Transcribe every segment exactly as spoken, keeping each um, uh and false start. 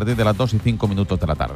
partir de las dos y cinco minutos de la tarde.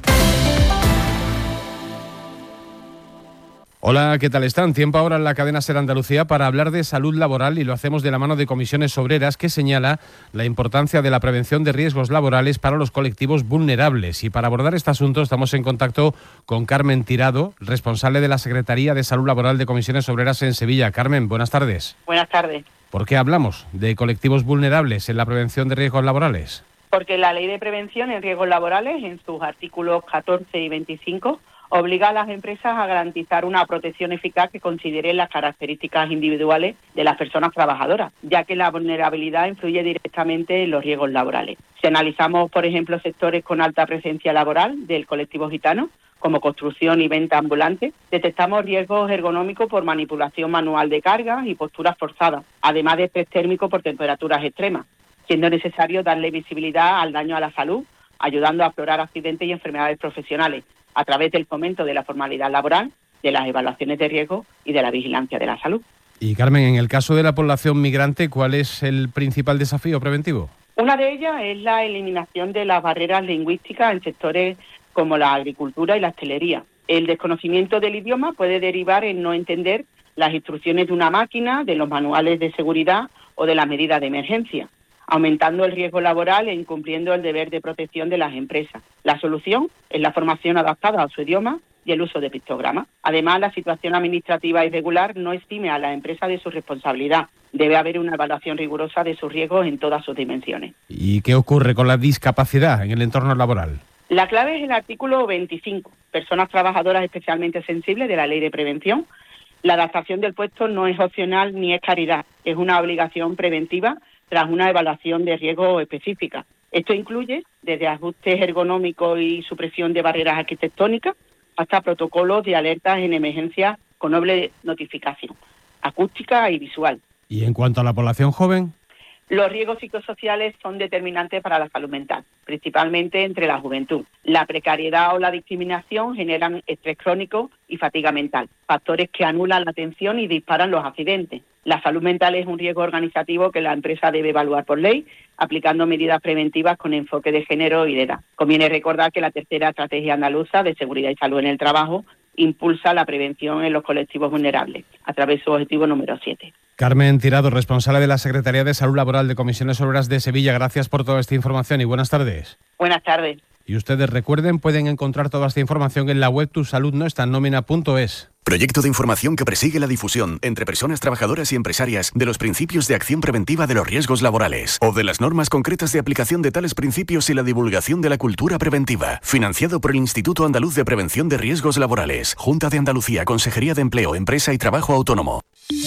Hola, ¿qué tal están? Tiempo ahora en la cadena SER Andalucía para hablar de salud laboral y lo hacemos de la mano de Comisiones Obreras, que señala la importancia de la prevención de riesgos laborales para los colectivos vulnerables. Y para abordar este asunto estamos en contacto con Carmen Tirado, responsable de la Secretaría de Salud Laboral de Comisiones Obreras en Sevilla. Carmen, buenas tardes. Buenas tardes. ¿Por qué hablamos de colectivos vulnerables en la prevención de riesgos laborales? Porque la Ley de Prevención en Riesgos Laborales, en sus artículos catorce y veinticinco, obliga a las empresas a garantizar una protección eficaz que considere las características individuales de las personas trabajadoras, ya que la vulnerabilidad influye directamente en los riesgos laborales. Si analizamos, por ejemplo, sectores con alta presencia laboral del colectivo gitano, como construcción y venta ambulante, detectamos riesgos ergonómicos por manipulación manual de cargas y posturas forzadas, además de estrés térmico por temperaturas extremas, siendo necesario darle visibilidad al daño a la salud, ayudando a aflorar accidentes y enfermedades profesionales, a través del fomento de la formalidad laboral, de las evaluaciones de riesgo y de la vigilancia de la salud. Y Carmen, en el caso de la población migrante, ¿cuál es el principal desafío preventivo? Una de ellas es la eliminación de las barreras lingüísticas en sectores como la agricultura y la hostelería. El desconocimiento del idioma puede derivar en no entender las instrucciones de una máquina, de los manuales de seguridad o de las medidas de emergencia, aumentando el riesgo laboral e incumpliendo el deber de protección de las empresas. La solución es la formación adaptada a su idioma y el uso de pictogramas. Además, la situación administrativa irregular no exime a la empresa de su responsabilidad. Debe haber una evaluación rigurosa de sus riesgos en todas sus dimensiones. ¿Y qué ocurre con la discapacidad en el entorno laboral? La clave es el artículo veinticinco, personas trabajadoras especialmente sensibles de la Ley de Prevención. La adaptación del puesto no es opcional ni es caridad, es una obligación preventiva tras una evaluación de riesgo específica. Esto incluye desde ajustes ergonómicos y supresión de barreras arquitectónicas hasta protocolos de alertas en emergencia con doble notificación, acústica y visual. ¿Y en cuanto a la población joven? Los riesgos psicosociales son determinantes para la salud mental, principalmente entre la juventud. La precariedad o la discriminación generan estrés crónico y fatiga mental, factores que anulan la atención y disparan los accidentes. La salud mental es un riesgo organizativo que la empresa debe evaluar por ley, aplicando medidas preventivas con enfoque de género y de edad. Conviene recordar que la tercera estrategia andaluza de seguridad y salud en el trabajo impulsa la prevención en los colectivos vulnerables, a través de su objetivo número siete. Carmen Tirado, responsable de la Secretaría de Salud Laboral de Comisiones Obreras de Sevilla. Gracias por toda esta información y buenas tardes. Buenas tardes. Y ustedes recuerden, pueden encontrar toda esta información en la web tu salud no está en nómina punto es. Proyecto de información que persigue la difusión entre personas trabajadoras y empresarias de los principios de acción preventiva de los riesgos laborales o de las normas concretas de aplicación de tales principios y la divulgación de la cultura preventiva. Financiado por el Instituto Andaluz de Prevención de Riesgos Laborales, Junta de Andalucía, Consejería de Empleo, Empresa y Trabajo Autónomo.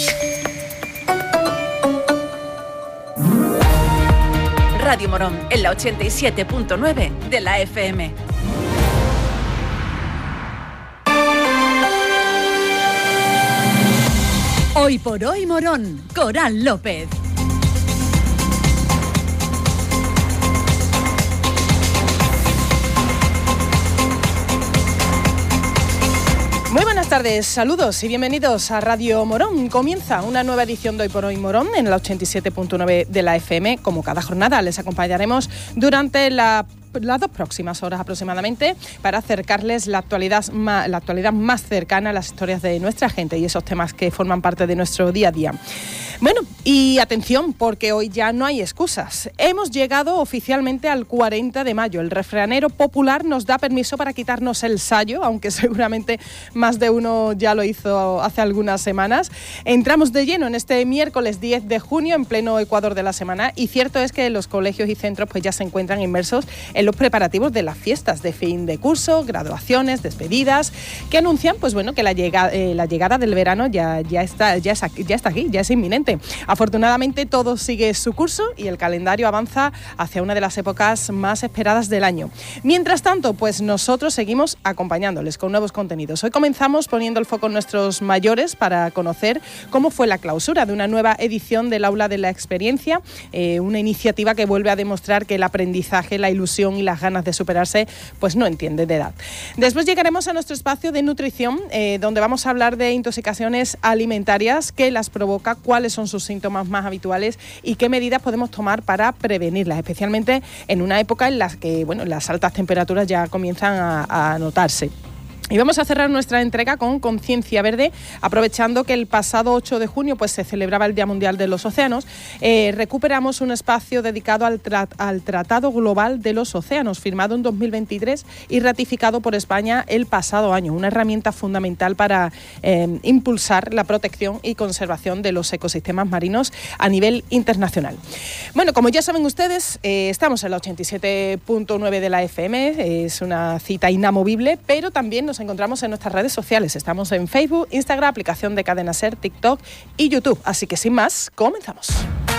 Radio Morón, en la ochenta y siete punto nueve de la F M. Hoy por hoy Morón, Coral López. Muy buenas tardes, saludos y bienvenidos a Radio Morón. Comienza una nueva edición de Hoy por Hoy Morón en la ochenta y siete punto nueve de la F M. Como cada jornada les acompañaremos durante la las dos próximas horas aproximadamente para acercarles la actualidad, la actualidad más cercana a las historias de nuestra gente y esos temas que forman parte de nuestro día a día. Bueno, y atención, porque hoy ya no hay excusas. Hemos llegado oficialmente al cuarenta de mayo. El refranero popular nos da permiso para quitarnos el sayo, aunque seguramente más de uno ya lo hizo hace algunas semanas. Entramos de lleno en este miércoles diez de junio, en pleno ecuador de la semana, y cierto es que los colegios y centros pues ya se encuentran inmersos en los preparativos de las fiestas de fin de curso, graduaciones, despedidas, que anuncian pues bueno que la llegada, eh, la llegada del verano ya, ya, está, ya, es aquí, ya está aquí, ya es inminente. Afortunadamente todo sigue su curso y el calendario avanza hacia una de las épocas más esperadas del año. Mientras tanto, pues nosotros seguimos acompañándoles con nuevos contenidos. Hoy comenzamos poniendo el foco en nuestros mayores para conocer cómo fue la clausura de una nueva edición del Aula de la Experiencia, eh, una iniciativa que vuelve a demostrar que el aprendizaje, la ilusión y las ganas de superarse pues no entiende de edad. Después llegaremos a nuestro espacio de nutrición, eh, donde vamos a hablar de intoxicaciones alimentarias, qué las provoca, cuáles son son sus síntomas más habituales y qué medidas podemos tomar para prevenirlas, especialmente en una época en la que, bueno, las altas temperaturas ya comienzan a, a notarse. Y vamos a cerrar nuestra entrega con Conciencia Verde, aprovechando que el pasado ocho de junio pues, se celebraba el Día Mundial de los Océanos. Eh, recuperamos un espacio dedicado al, tra- al Tratado Global de los Océanos, firmado en dos mil veintitrés y ratificado por España el pasado año. Una herramienta fundamental para eh, impulsar la protección y conservación de los ecosistemas marinos a nivel internacional. Bueno, como ya saben ustedes, eh, estamos en la ochenta y siete punto nueve de la F M. Es una cita inamovible, pero también nos encontramos en nuestras redes sociales. Estamos en Facebook, Instagram, aplicación de Cadena Ser, TikTok y YouTube. Así que sin más, comenzamos.